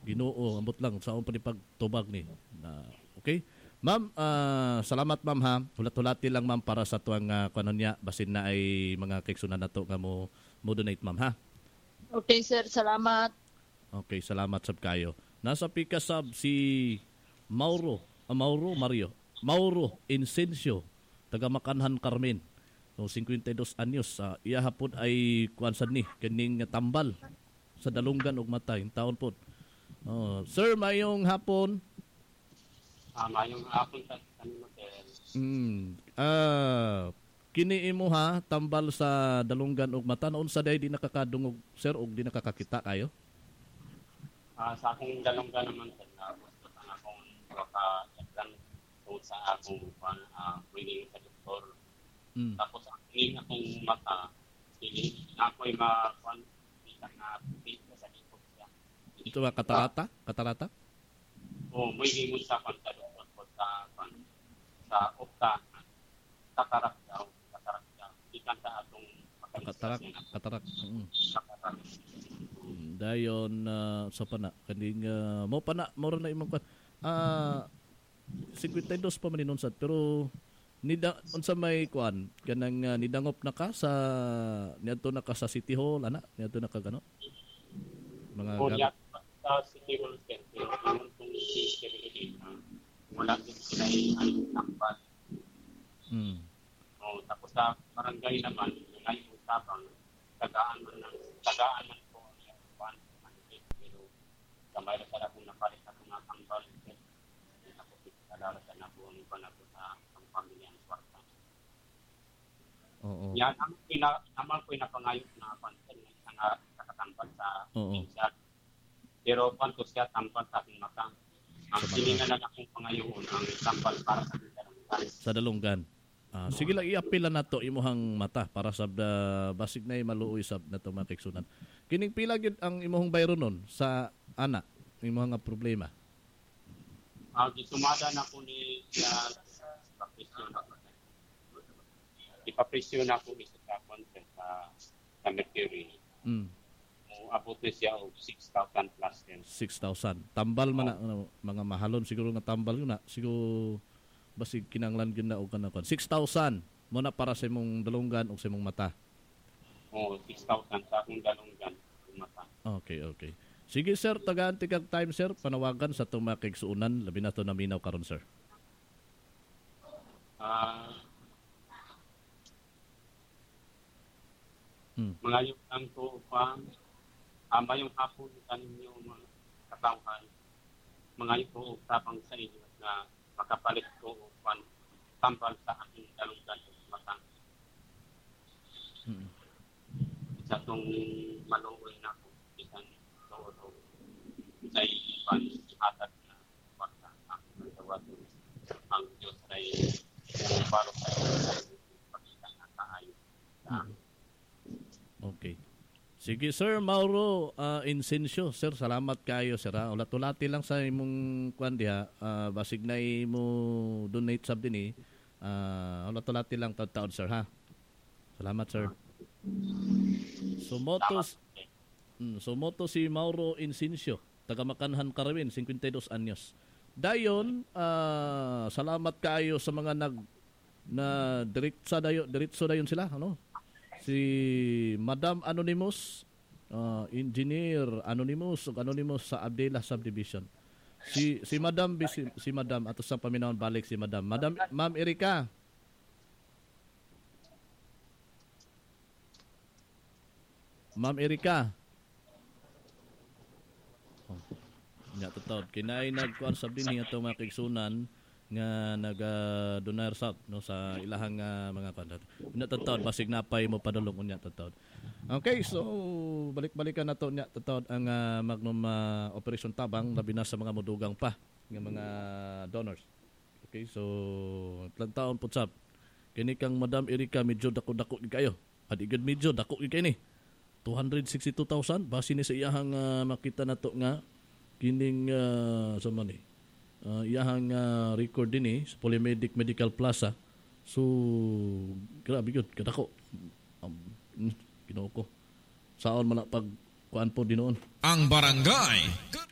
Ginoo ambot lang sa pa ni pagtubag ni. Okay? Ma'am, salamat ma'am ha. Hulat-hulati lang ma'am para sa tuwang kanon niya basin na ay mga kaiksunan nato nga mo donate ma'am ha. Okay sir, salamat. Okay, salamat sab kayo. Nasa pika sab si Mauro Incencio, taga Makanhan Carmen. No 52 anyos. Iya hapon ay kuansan ni kining tambal sa dalunggan ug matay taon pod. Sir, mayong hapon. Mayong hapon sa kanimo sir. Kini imo ha tambal sa dalunggan ug mata noon sa day di nakakadungog sir ug di nakakakita kayo? Sa akong dalunggan naman sir, gusto na akong maka-exam sa akong reading sa doktor. Tapos akong mata, ako'y makita na pito sa likod siya. Ito ba katarata? May himod sa doktor po sa opta. Katarak daw. Ikan sa atong katarak. Dayon sa pana kaning mo na imong 52 pa man inunsad pero unsa may kuan kanang nidangop na ka sa niadto na ka sa City Hall niadto na ka gano mga sa City Hall pero kung security wala din sila ay tambal. Tapos sa barangay naman ay usapang tagaan man po ang kuan pero kamay sa akong napalit sa mga tambal tapos kadala sa nabuong panato sa pamilya ng Swarta. Yan ang naman ko inapangayo na pansin nga nakatambal sa inside. Pero kung siya tambal sa aking mata, ang siningan na akong pangayoon ang tambal para sa dalunggan. Sige lang i-apila nato imuhang mata para sa basig na maluoy sab nato mga kaiksunan. Kining pila gyud ang imuhang bayron nun sa ana imuhang problema? Gisumada na ko ni ipapresyon ako sa content sa Mercury. Abot na siya og 6,000 plus din. 6,000. Tambal man mga mahalon siguro nga tambal yun na. Siguro basig kinanglan gyud na og kana 6,000 mo na para sa imong dalunggan ug sa imong mata. 6,000 sa akong dalunggan ug mata. Okay. Sige sir, tagaan tigag time sir, panawagan sa itong mga kaigsuunan, labi na ito naminaw karon sir. Mga yung ang ko pa, mayong hapon kaninyo mga katawhan, mga yung ko tapang sa inyo na makapalit ko upang tambal sa aking dalunggan ug mata. Sa itong maluoy na ko, isang sa ipan atat na wakta ang nagawad ang Diyos ay paro sa pagkita na kaayo. Okay. Sige sir, Mauro Incencio, sir, salamat kayo sir. Ulat-ulati lang sa imong kuan diha, basig na imo donate sab dinhi. Ulat-ulati lang taud sir ha. Salamat sir. Sumoto si Mauro Incencio, taga Makanhan Carmen, 52 anyos. Dayon, salamat kayo sa mga diretso dayon sila, ano? Si Madam Anonymous, Engineer Anonymous sa Abdela Subdivision. Si Madam ato sa paminawon balik si Madam. Ma'am Erika. Nya totoo kinay nagkuan sab dinhi ato mga kaigsunan nga naga-donar sa no sa ilahang mga kandat. Nya totoo basig napay mo padulong unya totoo. Okay, so balik-balikan nato nya totoo ang Magnum Operation Tabang labi na sa mga mudugang pa nga mga donors. Okay, so taon pud sab kini kang Madam Erika medyo dako-dako kayo. Adigid medyo dako kini. 262,000 base ni sa iyahang makita nato nga kining sa man iyahang record din sa Polymedic Medical Plaza. So grabe gyud kadako. Ginoo ko. Saon man pag kuan po dinoon. Ang barangay